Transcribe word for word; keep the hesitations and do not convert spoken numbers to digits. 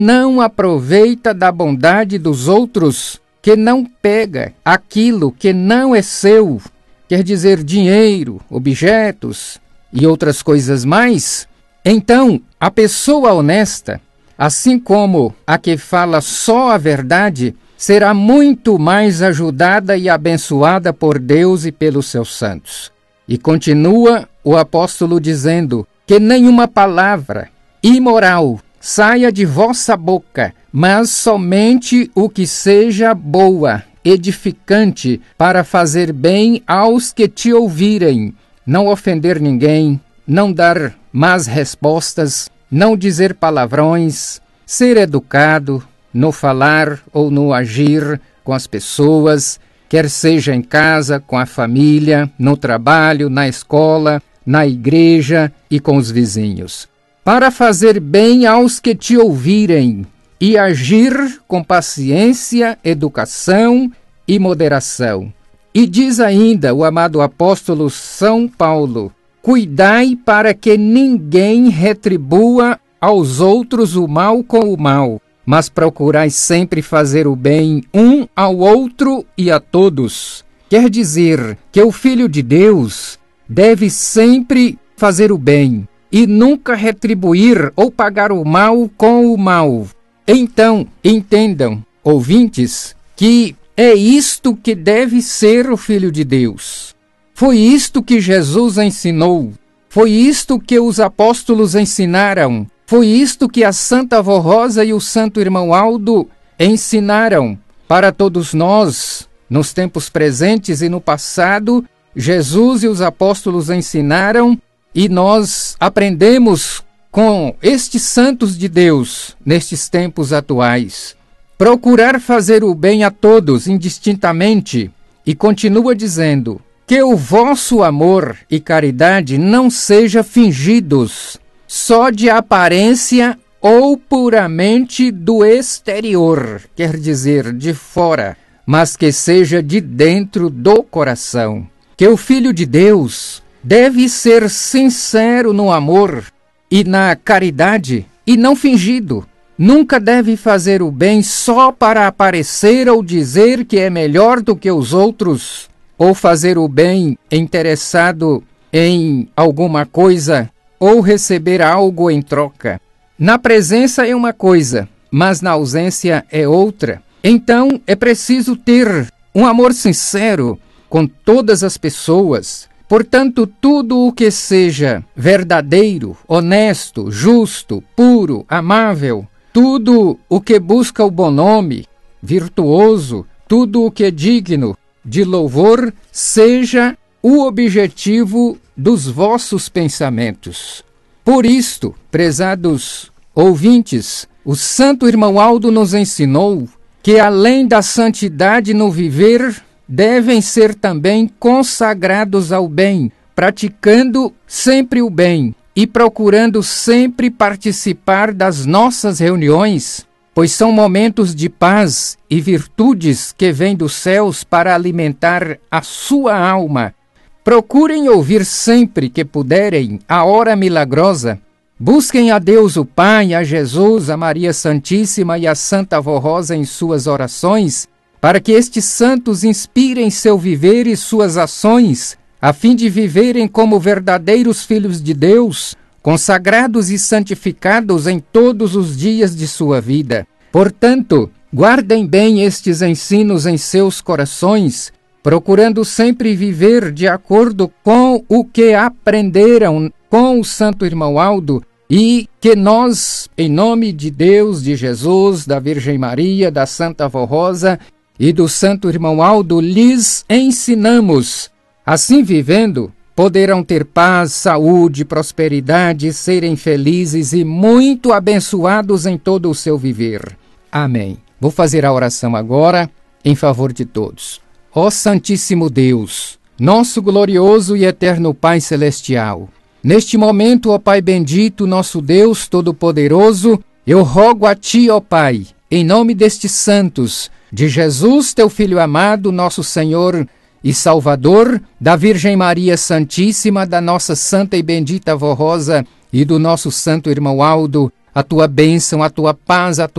não aproveita da bondade dos outros, que não pega aquilo que não é seu, quer dizer, dinheiro, objetos e outras coisas mais, então a pessoa honesta, assim como a que fala só a verdade, será muito mais ajudada e abençoada por Deus e pelos seus santos. E continua o apóstolo dizendo que nenhuma palavra imoral saia de vossa boca, mas somente o que seja boa, edificante, para fazer bem aos que te ouvirem, não ofender ninguém, não dar más respostas, não dizer palavrões, ser educado no falar ou no agir com as pessoas, quer seja em casa, com a família, no trabalho, na escola, na igreja e com os vizinhos, para fazer bem aos que te ouvirem e agir com paciência, educação e moderação. E diz ainda o amado apóstolo São Paulo: cuidai para que ninguém retribua aos outros o mal com o mal, mas procurai sempre fazer o bem um ao outro e a todos. Quer dizer que o Filho de Deus deve sempre fazer o bem e nunca retribuir ou pagar o mal com o mal. Então, entendam, ouvintes, que é isto que deve ser o Filho de Deus. Foi isto que Jesus ensinou. Foi isto que os apóstolos ensinaram. Foi isto que a Santa Avó Rosa e o Santo Irmão Aldo ensinaram para todos nós, nos tempos presentes e no passado. Jesus e os apóstolos ensinaram e nós aprendemos com estes santos de Deus nestes tempos atuais. Procurar fazer o bem a todos indistintamente, e continua dizendo que o vosso amor e caridade não sejam fingidos, só de aparência ou puramente do exterior, quer dizer, de fora, mas que seja de dentro do coração. Que o Filho de Deus deve ser sincero no amor e na caridade e não fingido. Nunca deve fazer o bem só para aparecer ou dizer que é melhor do que os outros, ou fazer o bem interessado em alguma coisa ou receber algo em troca. Na presença é uma coisa, mas na ausência é outra. Então é preciso ter um amor sincero com todas as pessoas. Portanto, tudo o que seja verdadeiro, honesto, justo, puro, amável, tudo o que busca o bom nome, virtuoso, tudo o que é digno de louvor, seja o objetivo dos vossos pensamentos. Por isto, prezados ouvintes, o Santo Irmão Aldo nos ensinou que, além da santidade no viver, devem ser também consagrados ao bem, praticando sempre o bem e procurando sempre participar das nossas reuniões, pois são momentos de paz e virtudes que vêm dos céus para alimentar a sua alma. Procurem ouvir sempre que puderem a hora milagrosa. Busquem a Deus o Pai, a Jesus, a Maria Santíssima e a Santa Avó Rosa em suas orações, para que estes santos inspirem seu viver e suas ações, a fim de viverem como verdadeiros filhos de Deus, consagrados e santificados em todos os dias de sua vida. Portanto, guardem bem estes ensinos em seus corações, procurando sempre viver de acordo com o que aprenderam com o Santo Irmão Aldo, e que nós, em nome de Deus, de Jesus, da Virgem Maria, da Santa Avó Rosa e do Santo Irmão Aldo, lhes ensinamos. Assim vivendo, poderão ter paz, saúde, prosperidade, serem felizes e muito abençoados em todo o seu viver. Amém. Vou fazer a oração agora em favor de todos. Ó Santíssimo Deus, nosso glorioso e eterno Pai Celestial, neste momento, ó Pai bendito, nosso Deus Todo-Poderoso, eu rogo a Ti, ó Pai, em nome destes santos, de Jesus, Teu Filho amado, nosso Senhor e Salvador, da Virgem Maria Santíssima, da nossa Santa e Bendita Avó Rosa e do nosso Santo Irmão Aldo, a tua bênção, a tua paz, a